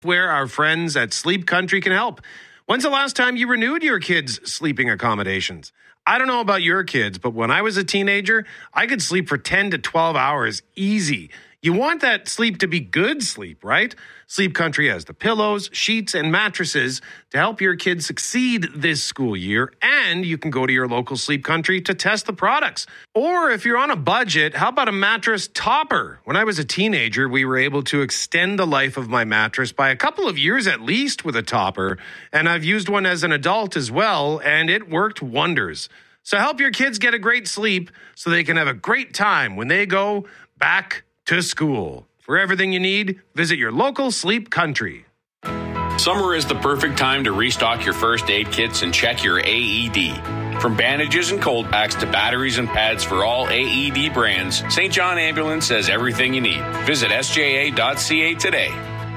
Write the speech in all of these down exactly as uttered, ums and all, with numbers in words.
where our friends at Sleep Country can help. When's the last time you renewed your kids' sleeping accommodations? I don't know about your kids, but when I was a teenager, I could sleep for ten to twelve hours easy. You want that sleep to be good sleep, right? Sleep Country has the pillows, sheets, and mattresses to help your kids succeed this school year, and you can go to your local Sleep Country to test the products. Or if you're on a budget, how about a mattress topper? When I was a teenager, we were able to extend the life of my mattress by a couple of years at least with a topper, and I've used one as an adult as well, and it worked wonders. So help your kids get a great sleep so they can have a great time when they go back to school. For everything you need, visit your local Sleep Country. Summer is the perfect time to restock your first aid kits and check your A E D. From bandages and cold packs to batteries and pads for all A E D brands, Saint John Ambulance has everything you need. Visit S J A dot C A today.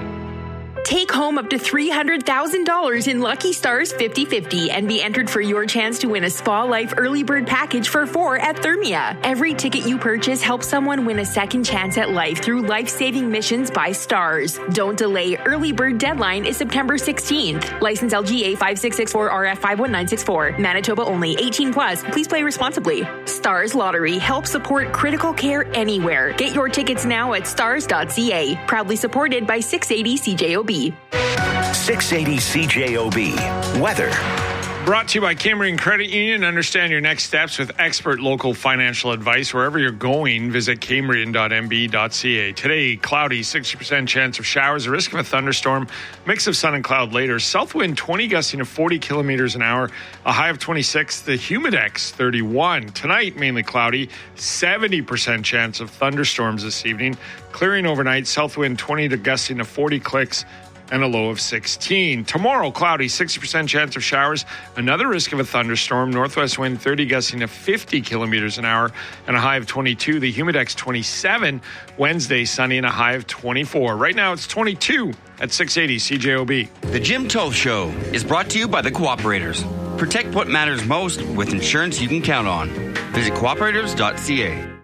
Take home up to three hundred thousand dollars in Lucky Stars fifty fifty and be entered for your chance to win a Spa Life early bird package for four at Thermia. Every ticket you purchase helps someone win a second chance at life through life-saving missions by Stars. Don't delay. Early bird deadline is September sixteenth. License L G A five six six four R F five one nine six four. Manitoba only. eighteen plus. Please play responsibly. Stars Lottery helps support critical care anywhere. Get your tickets now at stars dot c a. Proudly supported by six eighty C J O B. six eighty C J O B. Weather. Brought to you by Cambrian Credit Union. Understand your next steps with expert local financial advice. Wherever you're going, visit cambrian dot m b dot c a. Today, cloudy, sixty percent chance of showers, a risk of a thunderstorm, mix of sun and cloud later. South wind twenty, gusting to forty kilometers an hour, a high of twenty-six. The humidex thirty-one. Tonight, mainly cloudy, seventy percent chance of thunderstorms this evening. Clearing overnight, south wind twenty to gusting to forty clicks, and a low of sixteen. Tomorrow, cloudy, sixty percent chance of showers, another risk of a thunderstorm, northwest wind thirty gusting to fifty kilometers an hour, and a high of twenty-two. The humidex twenty-seven. Wednesday, sunny and a high of twenty-four. Right now, it's twenty-two at six eighty C J O B. The Jim Toth Show is brought to you by the Cooperators. Protect what matters most with insurance you can count on. Visit cooperators dot c a.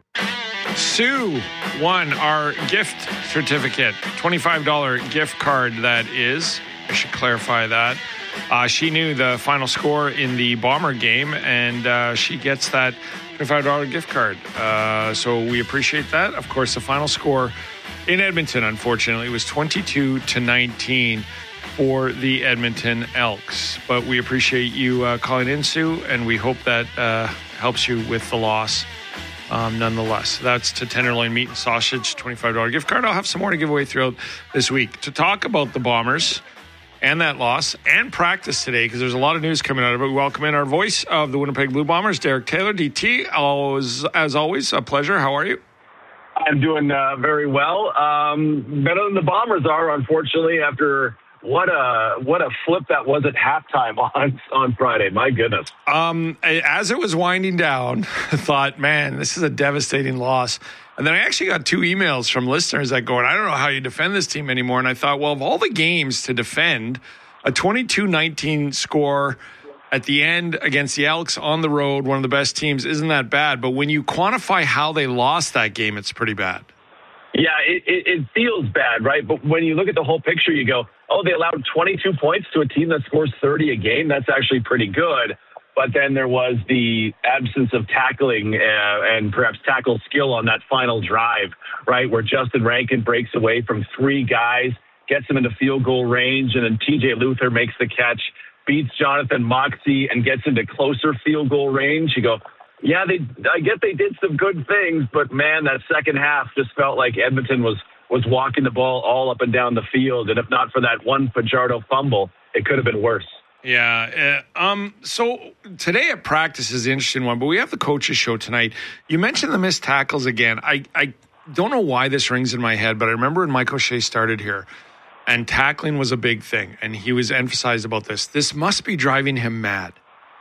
Sue won our gift certificate, twenty-five dollars gift card, that is. I should clarify that. Uh, she knew the final score in the Bomber game, and uh, she gets that twenty-five dollars gift card. Uh, so we appreciate that. Of course, the final score in Edmonton, unfortunately, was twenty-two to nineteen for the Edmonton Elks. But we appreciate you uh, calling in, Sue, and we hope that uh, helps you with the loss. Um, nonetheless, that's to Tenderloin Meat and Sausage, twenty-five dollars gift card. I'll have some more to give away throughout this week. To talk about the Bombers and that loss and practice today, because there's a lot of news coming out of it, we welcome in our voice of the Winnipeg Blue Bombers, Derek Taylor. D T, always, as always, a pleasure. How are you? I'm doing uh, very well. Um, better than the Bombers are, unfortunately, after what a what a flip that was at halftime on on Friday. My goodness. Um, as it was winding down, I thought, man, this is a devastating loss. And then I actually got two emails from listeners that going, I don't know how you defend this team anymore. And I thought, well, of all the games to defend, a twenty-two nineteen score at the end against the Elks on the road, one of the best teams, isn't that bad. But when you quantify how they lost that game, it's pretty bad. Yeah, it, it, it feels bad, right? But when you look at the whole picture, you go, oh, they allowed twenty-two points to a team that scores thirty a game. That's actually pretty good. But then there was the absence of tackling uh, and perhaps tackle skill on that final drive, right, where Justin Rankin breaks away from three guys, gets them into field goal range, and then T J Luther makes the catch, beats Jonathan Moxey, and gets into closer field goal range. You go, yeah, they. I get they did some good things, but, man, that second half just felt like Edmonton was, was walking the ball all up and down the field. And if not for that one Fajardo fumble, it could have been worse. Yeah. Uh, um. So today at practice is an interesting one, but we have the coaches show tonight. You mentioned the missed tackles again. I, I don't know why this rings in my head, but I remember when Mike O'Shea started here, and tackling was a big thing, and he was emphasized about this. This must be driving him mad.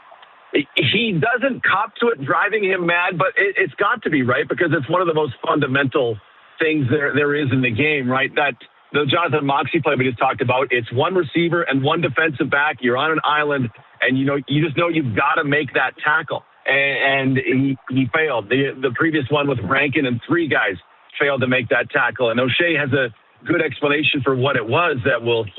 He doesn't cop to it driving him mad, but it, it's got to be, right? Because it's one of the most fundamental things there there is in the game, right? That the Jonathan Moxey play we just talked about, it's one receiver and one defensive back. You're on an island, and you know you just know you've got to make that tackle. And, and he, he failed. The the previous one with Rankin and three guys failed to make that tackle. And O'Shea has a good explanation for what it was that will